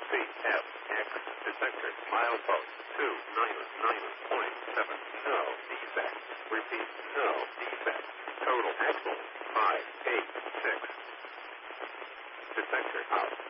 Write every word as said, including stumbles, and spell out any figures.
C F X detector milepost two nine nine point seven. No defect. Repeat, no defect. Total axle five eight six. Detector out.